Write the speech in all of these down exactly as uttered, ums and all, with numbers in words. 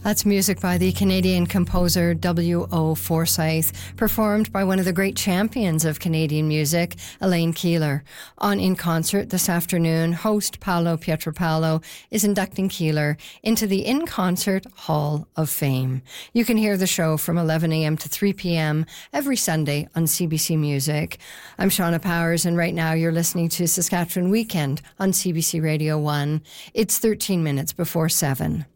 That's music by the Canadian composer W O Forsyth, performed by one of the great champions of Canadian music, Elaine Keeler. On In Concert this afternoon, host Paolo Pietropalo is inducting Keeler into the In Concert Hall of Fame. You can hear the show from eleven a.m. to three p.m. every Sunday on C B C Music. I'm Shauna Powers, and right now you're listening to Saskatchewan Weekend on C B C Radio one. It's thirteen minutes before seven.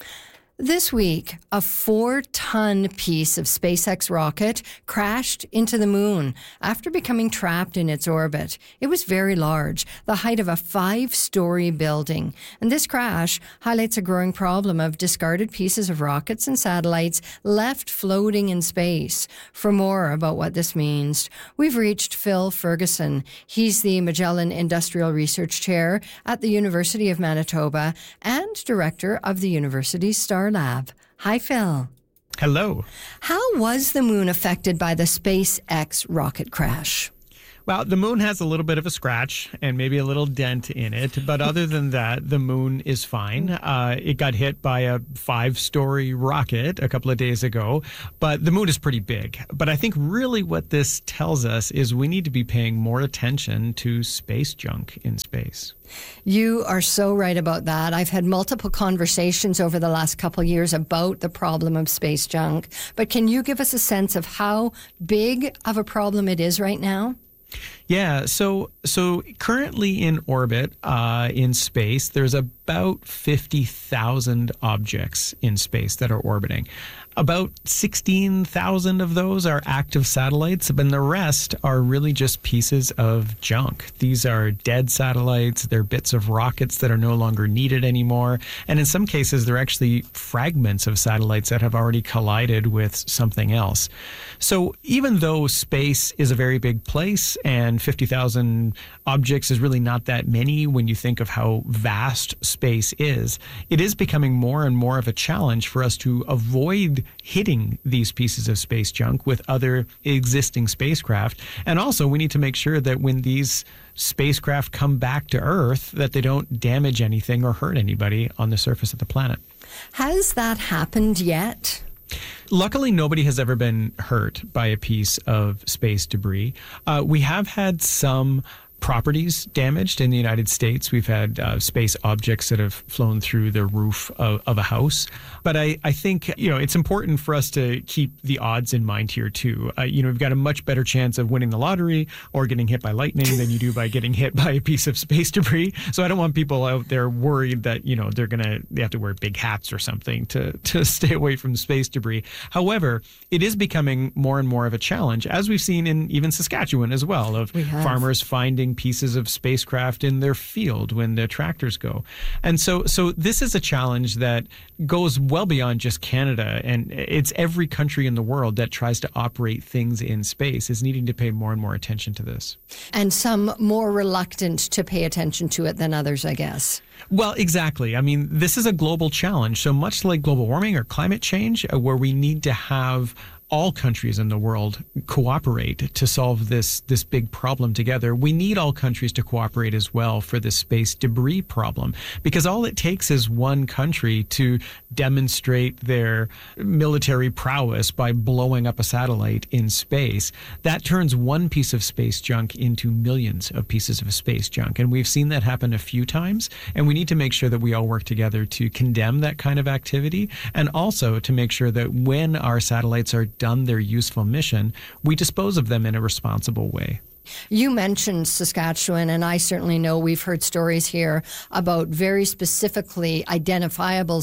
This week, a four-ton piece of SpaceX rocket crashed into the moon after becoming trapped in its orbit. It was very large, the height of a five-story building. And this crash highlights a growing problem of discarded pieces of rockets and satellites left floating in space. For more about what this means, we've reached Phil Ferguson. He's the Magellan Industrial Research Chair at the University of Manitoba and Director of the university's Star Lab. Hi, Phil. Hello. How was the moon affected by the SpaceX rocket crash? Well, the moon has a little bit of a scratch and maybe a little dent in it. But other than that, the moon is fine. Uh, it got hit by a five-story rocket a couple of days ago. But the moon is pretty big. But I think really what this tells us is we need to be paying more attention to space junk in space. You are so right about that. I've had multiple conversations over the last couple of years about the problem of space junk. But can you give us a sense of how big of a problem it is right now? Yeah, so so currently in orbit uh, in space, there's about fifty thousand objects in space that are orbiting. About sixteen thousand of those are active satellites, and the rest are really just pieces of junk. These are dead satellites. They're bits of rockets that are no longer needed anymore. And in some cases, they're actually fragments of satellites that have already collided with something else. So even though space is a very big place and fifty thousand objects is really not that many when you think of how vast space is, it is becoming more and more of a challenge for us to avoid hitting these pieces of space junk with other existing spacecraft. And also, we need to make sure that when these spacecraft come back to Earth, that they don't damage anything or hurt anybody on the surface of the planet. Has that happened yet? Luckily, nobody has ever been hurt by a piece of space debris. Uh, we have had some properties damaged in the United States. We've had uh, space objects that have flown through the roof of, of a house. But I, I think, you know, it's important for us to keep the odds in mind here, too. Uh, you know, we've got a much better chance of winning the lottery or getting hit by lightning than you do by getting hit by a piece of space debris. So I don't want people out there worried that, you know, they're going to, they have to wear big hats or something to, to stay away from space debris. However, it is becoming more and more of a challenge, as we've seen in even Saskatchewan as well, of farmers finding pieces of spacecraft in their field when the tractors go. And so so this is a challenge that goes well beyond just Canada, and it's every country in the world that tries to operate things in space is needing to pay more and more attention to this. And some more reluctant to pay attention to it than others, I guess. Well, exactly. I mean, this is a global challenge. So much like global warming or climate change, uh, where we need to have all countries in the world cooperate to solve this this big problem together. We need all countries to cooperate as well for this space debris problem, because all it takes is one country to demonstrate their military prowess by blowing up a satellite in space. That turns one piece of space junk into millions of pieces of space junk. And we've seen that happen a few times. And we need to make sure that we all work together to condemn that kind of activity, and also to make sure that when our satellites are done their useful mission, we dispose of them in a responsible way. You mentioned Saskatchewan, and I certainly know we've heard stories here about very specifically identifiable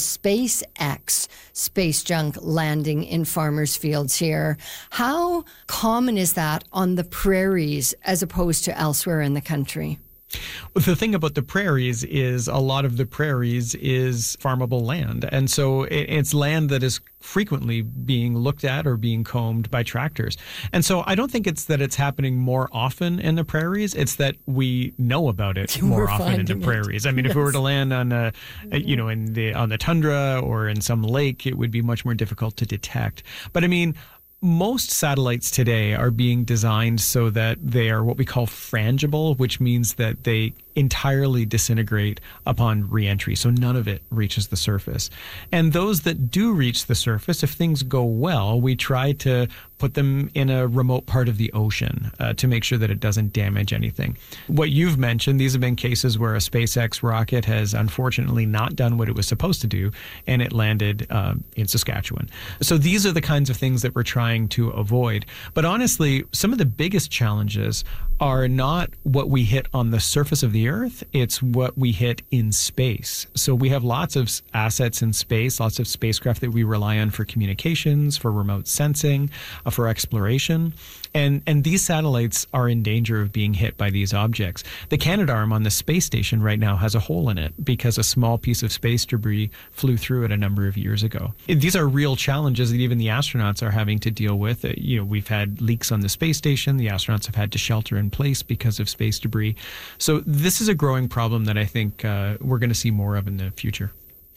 SpaceX space junk landing in farmers' fields here. How common is that on the prairies as opposed to elsewhere in the country? Well, the thing about the prairies is a lot of the prairies is farmable land. And so it's land that is frequently being looked at or being combed by tractors. And so I don't think it's that it's happening more often in the prairies. It's that we know about it more often in the prairies. I mean, yes. If we were to land on a, a, you know, in the on the tundra or in some lake, it would be much more difficult to detect. But I mean, most satellites today are being designed so that they are what we call frangible, which means that they entirely disintegrate upon reentry. So none of it reaches the surface. And those that do reach the surface, if things go well, we try to put them in a remote part of the ocean uh, to make sure that it doesn't damage anything. What you've mentioned, these have been cases where a SpaceX rocket has unfortunately not done what it was supposed to do, and it landed uh, in Saskatchewan. So these are the kinds of things that we're trying to avoid. But honestly, some of the biggest challenges are not what we hit on the surface of the Earth, it's what we hit in space. So we have lots of assets in space, lots of spacecraft that we rely on for communications, for remote sensing, uh, for exploration. And, and these satellites are in danger of being hit by these objects. The Canadarm on the space station right now has a hole in it because a small piece of space debris flew through it a number of years ago. These are real challenges that even the astronauts are having to deal with. Uh, you know, we've had leaks on the space station. The astronauts have had to shelter in place because of space debris. So this is a growing problem that I think uh, we're going to see more of in the future.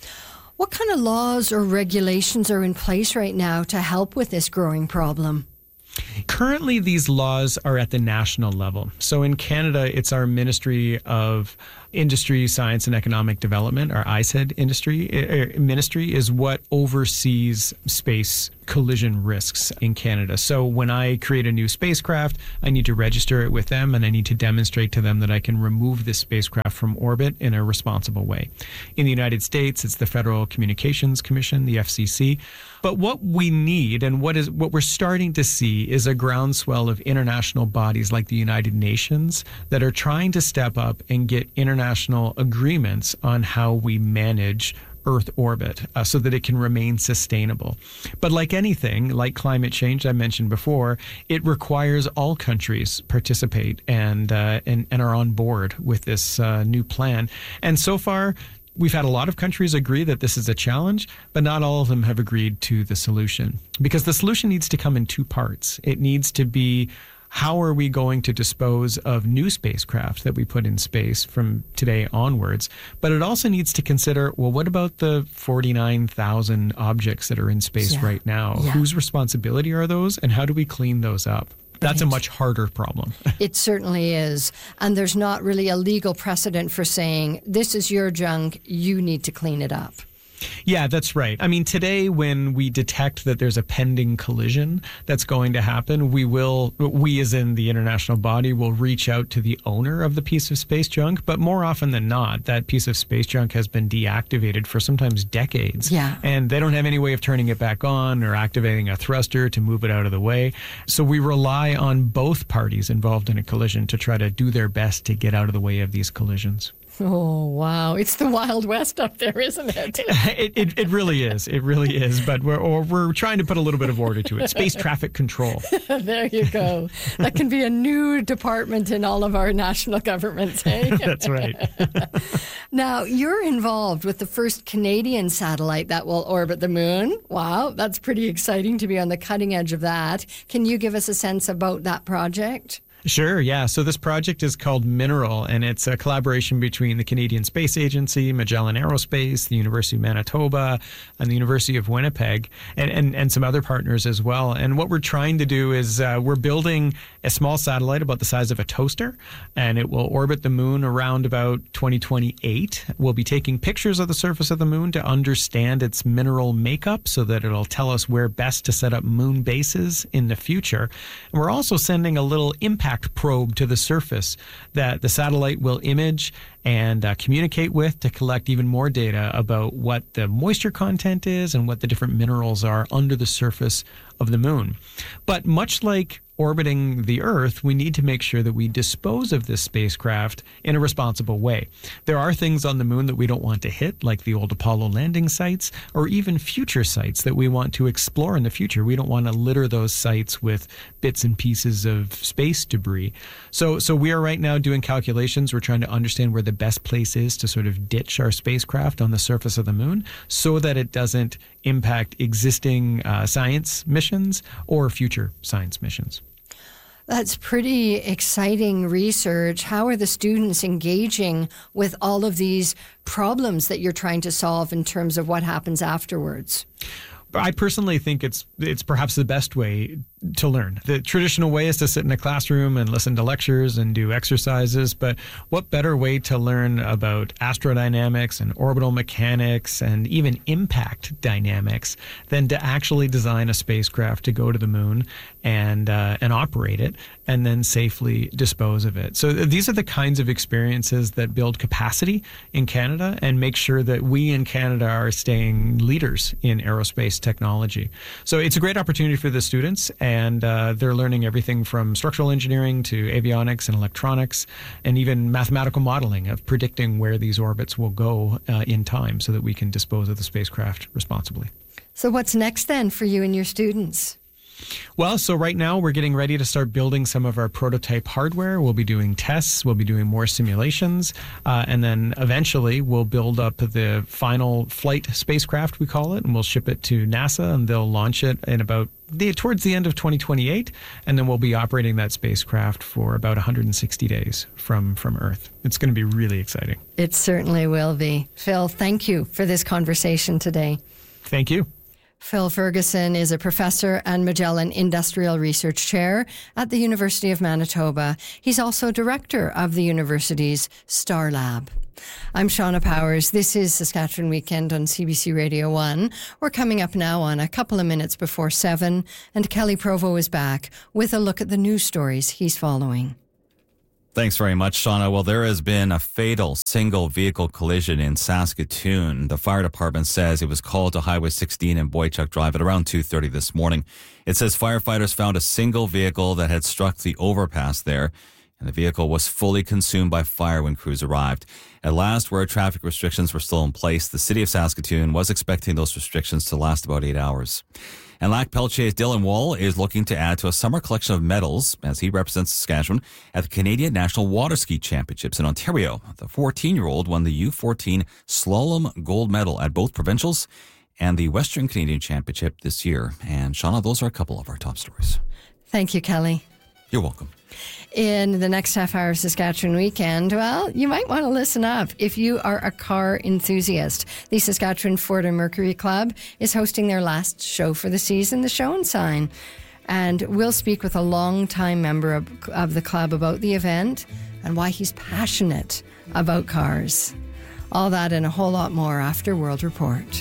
What kind of laws or regulations are in place right now to help with this growing problem? Currently, these laws are at the national level. So in Canada, it's our Ministry of Industry, Science and Economic Development, our I S E D industry, uh, ministry is what oversees space collision risks in Canada. So when I create a new spacecraft, I need to register it with them and I need to demonstrate to them that I can remove this spacecraft from orbit in a responsible way. In the United States, it's the Federal Communications Commission, the F C C. But what we need and what is what we're starting to see is a groundswell of international bodies like the United Nations that are trying to step up and get international agreements on how we manage Earth orbit uh, so that it can remain sustainable. But like anything, like climate change I mentioned before, it requires all countries participate and uh, and, and are on board with this uh, new plan. And so far, we've had a lot of countries agree that this is a challenge, but not all of them have agreed to the solution. Because the solution needs to come in two parts. It needs to be, how are we going to dispose of new spacecraft that we put in space from today onwards? But it also needs to consider, well, what about the forty-nine thousand objects that are in space yeah. right now? Yeah. Whose responsibility are those, and how do we clean those up? That's right. A much harder problem. It certainly is. And there's not really a legal precedent for saying, this is your junk, you need to clean it up. Yeah, that's right. I mean, today when we detect that there's a pending collision that's going to happen, we will, we as in the international body, will reach out to the owner of the piece of space junk. But more often than not, that piece of space junk has been deactivated for sometimes decades. Yeah. And they don't have any way of turning it back on or activating a thruster to move it out of the way. So we rely on both parties involved in a collision to try to do their best to get out of the way of these collisions. Oh, wow. It's the Wild West up there, isn't it? it, it, it really is. It really is. But we're, or we're trying to put a little bit of order to it. Space traffic control. There you go. That can be a new department in all of our national governments, eh? That's right. Now, you're involved with the first Canadian satellite that will orbit the moon. Wow, that's pretty exciting to be on the cutting edge of that. Can you give us a sense about that project? Sure, yeah. So this project is called Mineral, and it's a collaboration between the Canadian Space Agency, Magellan Aerospace, the University of Manitoba, and the University of Winnipeg, and, and, and some other partners as well. And what we're trying to do is uh, we're building a small satellite about the size of a toaster, and it will orbit the moon around about twenty twenty-eight. We'll be taking pictures of the surface of the moon to understand its mineral makeup so that it'll tell us where best to set up moon bases in the future. And we're also sending a little impact probe to the surface that the satellite will image and uh, communicate with to collect even more data about what the moisture content is and what the different minerals are under the surface of the moon. But much like orbiting the Earth, we need to make sure that we dispose of this spacecraft in a responsible way. There are things on the moon that we don't want to hit, like the old Apollo landing sites, or even future sites that we want to explore in the future. We don't want to litter those sites with bits and pieces of space debris. So, so we are right now doing calculations. We're trying to understand where the best place is to sort of ditch our spacecraft on the surface of the moon so that it doesn't impact existing uh, science missions or future science missions. That's pretty exciting research. How are the students engaging with all of these problems that you're trying to solve in terms of what happens afterwards? I personally think it's it's perhaps the best way to learn. The traditional way is to sit in a classroom and listen to lectures and do exercises, but what better way to learn about astrodynamics and orbital mechanics and even impact dynamics than to actually design a spacecraft to go to the moon and uh, and operate it and then safely dispose of it. So these are the kinds of experiences that build capacity in Canada and make sure that we in Canada are staying leaders in aerospace technology. So it's a great opportunity for the students, and uh, they're learning everything from structural engineering to avionics and electronics and even mathematical modeling of predicting where these orbits will go uh, in time so that we can dispose of the spacecraft responsibly. So what's next then for you and your students? Well, so right now we're getting ready to start building some of our prototype hardware. We'll be doing tests, we'll be doing more simulations, uh, and then eventually we'll build up the final flight spacecraft, we call it, and we'll ship it to NASA, and they'll launch it in about the, towards the end of twenty twenty-eight, and then we'll be operating that spacecraft for about one hundred sixty days from, from Earth. It's going to be really exciting. It certainly will be. Phil, thank you for this conversation today. Thank you. Phil Ferguson is a professor and Magellan Industrial Research Chair at the University of Manitoba. He's also director of the university's Star Lab. I'm Shauna Powers. This is Saskatchewan Weekend on C B C Radio one. We're coming up now on a couple of minutes before seven, and Kelly Provo is back with a look at the news stories he's following. Thanks very much, Shauna. Well, there has been a fatal single-vehicle collision in Saskatoon. The fire department says it was called to Highway sixteen and Boychuk Drive at around two thirty this morning. It says firefighters found a single vehicle that had struck the overpass there, and the vehicle was fully consumed by fire when crews arrived. At last, where traffic restrictions were still in place, the city of Saskatoon was expecting those restrictions to last about eight hours. And Lac Peltier's Dylan Wall is looking to add to a summer collection of medals as he represents Saskatchewan at the Canadian National Water Ski Championships in Ontario. The fourteen-year-old won the U fourteen Slalom gold medal at both provincials and the Western Canadian Championship this year. And Shauna, those are a couple of our top stories. Thank you, Kelly. You're welcome. In the next half hour Saskatchewan Weekend, well, you might want to listen up if you are a car enthusiast. The Saskatchewan Ford and Mercury Club is hosting their last show for the season, the Show and Sign. And we'll speak with a long-time member of, of the club about the event and why he's passionate about cars. All that and a whole lot more after World Report.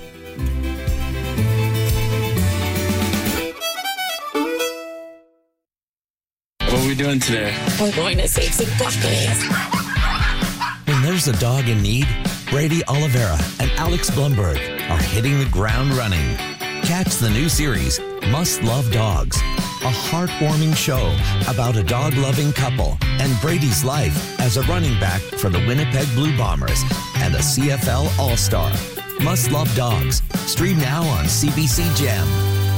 What are we doing today? We're going to save some puppies. When there's a dog in need, Brady Oliveira and Alex Blumberg are hitting the ground running. Catch the new series, Must Love Dogs, a heartwarming show about a dog-loving couple and Brady's life as a running back for the Winnipeg Blue Bombers and a C F L All-Star. Must Love Dogs. Stream now on C B C Gem.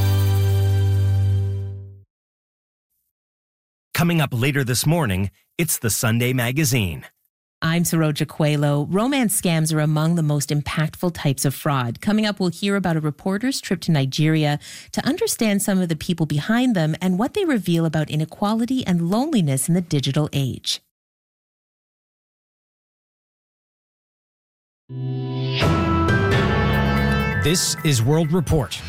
Coming up later this morning, it's the Sunday Magazine. I'm Saroja Coelho. Romance scams are among the most impactful types of fraud. Coming up, we'll hear about a reporter's trip to Nigeria to understand some of the people behind them and what they reveal about inequality and loneliness in the digital age. This is World Report.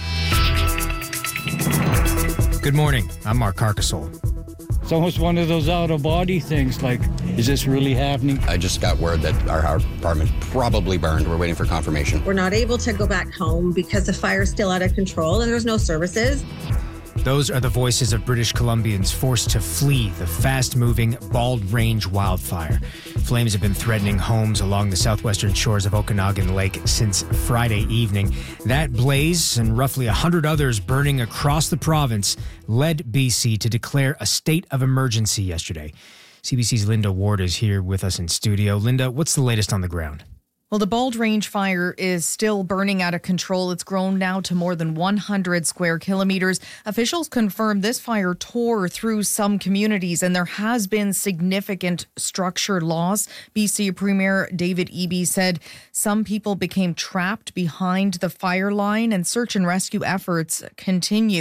Good morning. I'm Mark Carcassole. It's almost one of those out-of-body things, like, is this really happening? I just got word that our, our apartment probably burned. We're waiting for confirmation. We're not able to go back home because the fire's still out of control and there's no services. Those are the voices of British Columbians forced to flee the fast-moving Bald Range wildfire. Flames have been threatening homes along the southwestern shores of Okanagan Lake since Friday evening. That blaze and roughly one hundred others burning across the province led B C to declare a state of emergency yesterday. C B C's Linda Ward is here with us in studio. Linda, what's the latest on the ground? Well, the Bald Range fire is still burning out of control. It's grown now to more than one hundred square kilometers. Officials confirm this fire tore through some communities and there has been significant structure loss. B C Premier David Eby said some people became trapped behind the fire line and search and rescue efforts continue.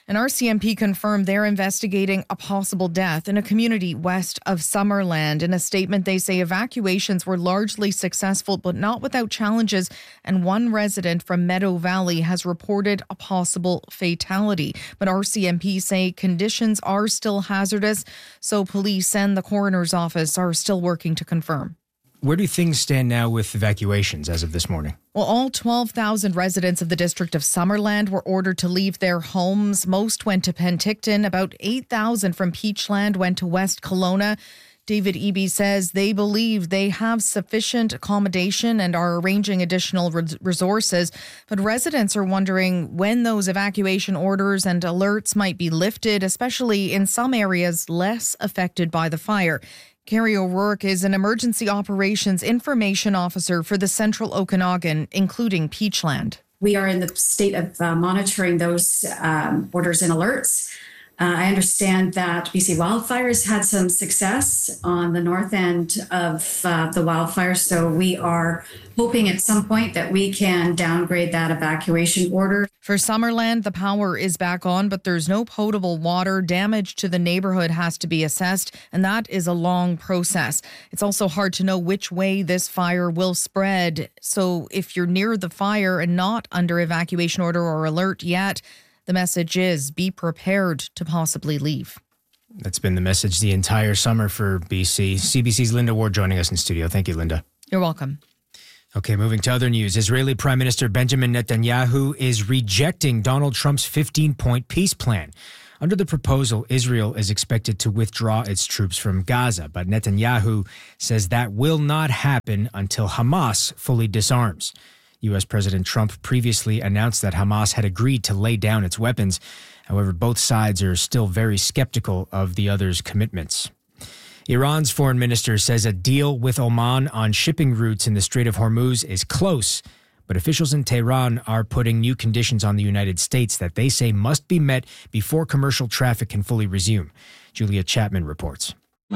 An R C M P confirmed they're investigating a possible death in a community west of Summerland. In a statement, they say evacuations were largely successful, but not without challenges. And one resident from Meadow Valley has reported a possible fatality. But R C M P say conditions are still hazardous, so police and the coroner's office are still working to confirm. Where do things stand now with evacuations as of this morning? Well, all twelve thousand residents of the district of Summerland were ordered to leave their homes. Most went to Penticton. About eight thousand from Peachland went to West Kelowna. David Eby says they believe they have sufficient accommodation and are arranging additional res- resources. But residents are wondering when those evacuation orders and alerts might be lifted, especially in some areas less affected by the fire. Carrie O'Rourke is an emergency operations information officer for the Central Okanagan, including Peachland. We are in the state of uh, monitoring those um, orders and alerts. Uh, I understand that B C Wildfires had some success on the north end of uh, the wildfire, so we are hoping at some point that we can downgrade that evacuation order. For Summerland, the power is back on, but there's no potable water. Damage to the neighborhood has to be assessed, and that is a long process. It's also hard to know which way this fire will spread. So if you're near the fire and not under evacuation order or alert yet, the message is be prepared to possibly leave. That's been the message the entire summer for B C. C B C's Linda Ward joining us in studio. Thank you, Linda. You're welcome. Okay, moving to other news. Israeli Prime Minister Benjamin Netanyahu is rejecting Donald Trump's fifteen-point peace plan. Under the proposal, Israel is expected to withdraw its troops from Gaza, but Netanyahu says that will not happen until Hamas fully disarms. U S President Trump previously announced that Hamas had agreed to lay down its weapons. However, both sides are still very skeptical of the other's commitments. Iran's foreign minister says a deal with Oman on shipping routes in the Strait of Hormuz is close, but officials in Tehran are putting new conditions on the United States that they say must be met before commercial traffic can fully resume. Julia Chapman reports.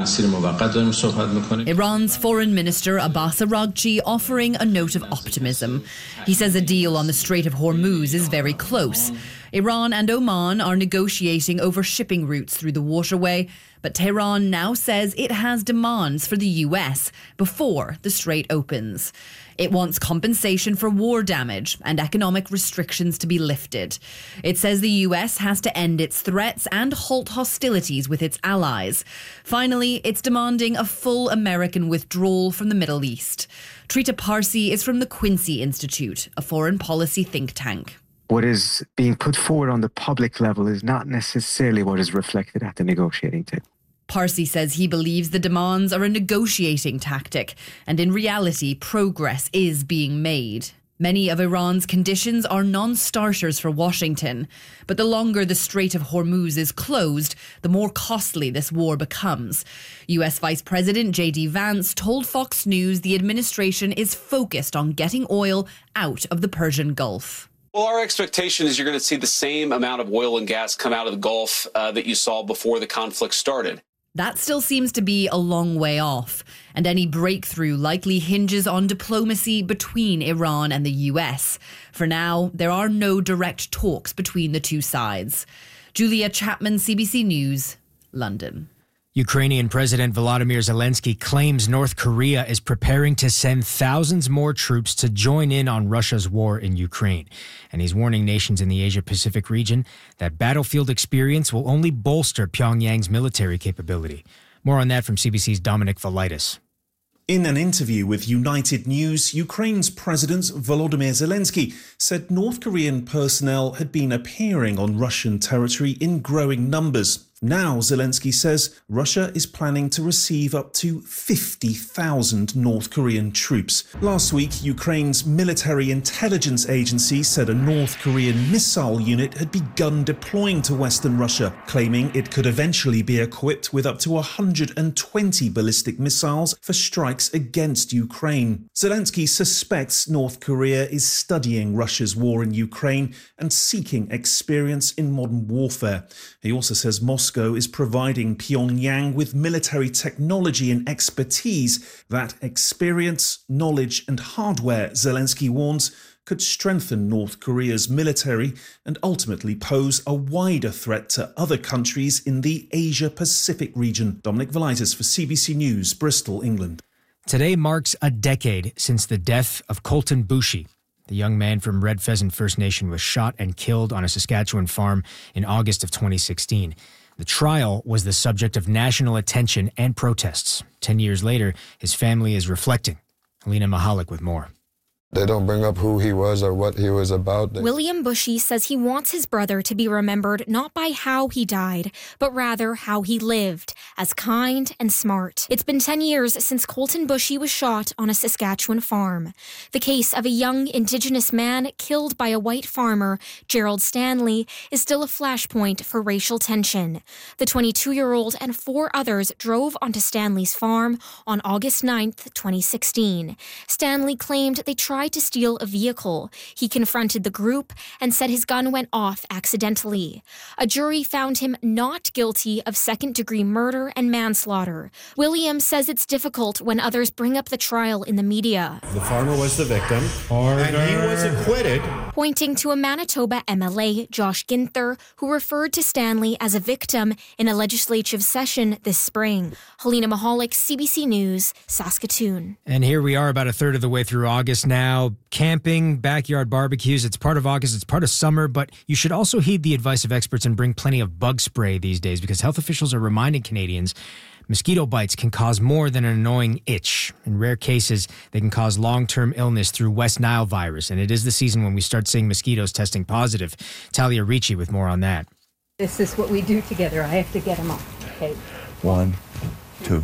Iran's foreign minister Abbas Araghchi offering a note of optimism. He says a deal on the Strait of Hormuz is very close. Iran and Oman are negotiating over shipping routes through the waterway, but Tehran now says it has demands for the U S before the strait opens. It wants compensation for war damage and economic restrictions to be lifted. It says the U S has to end its threats and halt hostilities with its allies. Finally, it's demanding a full American withdrawal from the Middle East. Trita Parsi is from the Quincy Institute, a foreign policy think tank. What is being put forward on the public level is not necessarily what is reflected at the negotiating table. Parsi says he believes the demands are a negotiating tactic, and in reality, progress is being made. Many of Iran's conditions are non-starters for Washington, but the longer the Strait of Hormuz is closed, the more costly this war becomes. U S Vice President J D Vance told Fox News the administration is focused on getting oil out of the Persian Gulf. Well, our expectation is you're going to see the same amount of oil and gas come out of the Gulf uh, that you saw before the conflict started. That still seems to be a long way off, and any breakthrough likely hinges on diplomacy between Iran and the U S. For now, there are no direct talks between the two sides. Julia Chapman, C B C News, London. Ukrainian President Volodymyr Zelensky claims North Korea is preparing to send thousands more troops to join in on Russia's war in Ukraine. And he's warning nations in the Asia-Pacific region that battlefield experience will only bolster Pyongyang's military capability. More on that from C B C's Dominic Valitis. In an interview with United News, Ukraine's President Volodymyr Zelensky said North Korean personnel had been appearing on Russian territory in growing numbers. Now, Zelensky says Russia is planning to receive up to fifty thousand North Korean troops. Last week, Ukraine's military intelligence agency said a North Korean missile unit had begun deploying to Western Russia, claiming it could eventually be equipped with up to one hundred twenty ballistic missiles for strikes against Ukraine. Zelensky suspects North Korea is studying Russia's war in Ukraine and seeking experience in modern warfare. He also says Moscow Moscow is providing Pyongyang with military technology and expertise. That experience, knowledge and hardware, Zelensky warns, could strengthen North Korea's military and ultimately pose a wider threat to other countries in the Asia-Pacific region. Dominic Velitis for C B C News, Bristol, England. Today marks a decade since the death of Colton Boushie. The young man from Red Pheasant First Nation was shot and killed on a Saskatchewan farm in August of twenty sixteen. The trial was the subject of national attention and protests. Ten years later, his family is reflecting. Alina Mahalik with more. They don't bring up who he was or what he was about. William Boushie says he wants his brother to be remembered not by how he died, but rather how he lived, as kind and smart. It's been ten years since Colton Boushie was shot on a Saskatchewan farm. The case of a young Indigenous man killed by a white farmer, Gerald Stanley, is still a flashpoint for racial tension. The twenty-two-year-old and four others drove onto Stanley's farm on August ninth, twenty sixteen. Stanley claimed they tried to steal a vehicle. He confronted the group and said his gun went off accidentally. A jury found him not guilty of second-degree murder and manslaughter. Williams says it's difficult when others bring up the trial in the media. The farmer was the victim, Order. and he was acquitted. Pointing to a Manitoba M L A, Josh Ginther, who referred to Stanley as a victim in a legislative session this spring. Helena Mahalik, C B C News, Saskatoon. And here we are about a third of the way through August now. Camping, backyard barbecues, it's part of August, it's part of summer, but you should also heed the advice of experts and bring plenty of bug spray these days because health officials are reminding Canadians mosquito bites can cause more than an annoying itch. In rare cases, they can cause long-term illness through West Nile virus, and it is the season when we start seeing mosquitoes testing positive. Talia Ricci with more on that. This is what we do together. I have to get them up. Okay. One, two.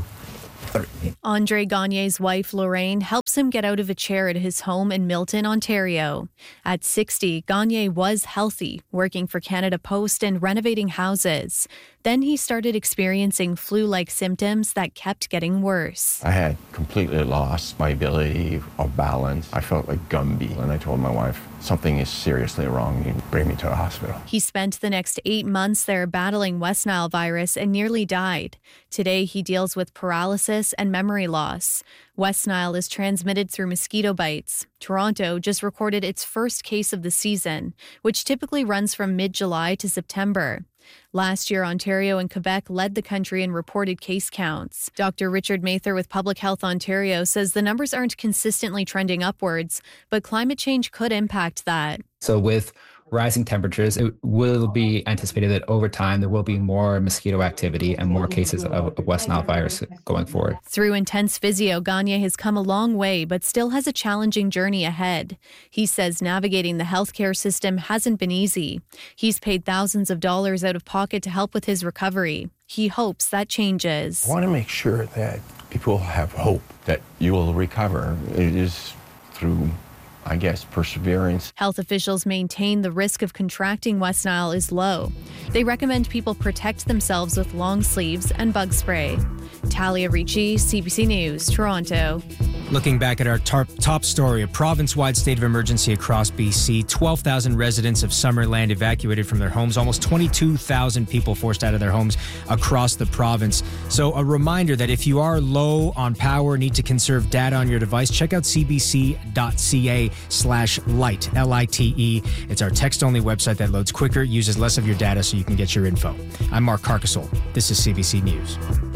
Andre Gagne's wife, Lorraine, helps him get out of a chair at his home in Milton, Ontario. At sixty, Gagne was healthy, working for Canada Post and renovating houses. Then he started experiencing flu-like symptoms that kept getting worse. I had completely lost my ability of balance. I felt like Gumby, and I told my wife, something is seriously wrong. You bring me to a hospital. He spent the next eight months there battling West Nile virus and nearly died. Today, he deals with paralysis and memory loss. West Nile is transmitted through mosquito bites. Toronto just recorded its first case of the season, which typically runs from mid-July to September. Last year, Ontario and Quebec led the country in reported case counts. Doctor Richard Mather with Public Health Ontario says the numbers aren't consistently trending upwards, but climate change could impact that. So with rising temperatures, it will be anticipated that over time there will be more mosquito activity and more cases of West Nile virus going forward. Through intense physio, Gagne has come a long way, but still has a challenging journey ahead. He says navigating the healthcare system hasn't been easy. He's paid thousands of dollars out of pocket to help with his recovery. He hopes that changes. I want to make sure that people have hope that you will recover. It is through, I guess, perseverance. Health officials maintain the risk of contracting West Nile is low. They recommend people protect themselves with long sleeves and bug spray. Talia Ricci, C B C News, Toronto. Looking back at our top, top story, a province-wide state of emergency across B C, twelve thousand residents of Summerland evacuated from their homes, almost twenty-two thousand people forced out of their homes across the province. So a reminder that if you are low on power, need to conserve data on your device, check out cbc.ca slash light, L I T E. It's our text-only website that loads quicker, uses less of your data so you can get your info. I'm Mark Carcasole. This is C B C News.